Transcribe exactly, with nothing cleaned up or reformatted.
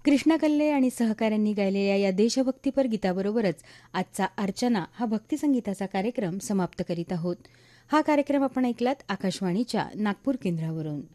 कृष्णा कल्ले आणि सहकाऱ्यांनी गायलेल्या या देशभक्तीपर गीताबरोबरच आजचा अर्चना हा भक्तिसंगीताचा कार्यक्रम समाप्त करीत आहोत. हा कार्यक्रम आपण ऐकलात आकाशवाणीच्या नागपूर केंद्रावरून.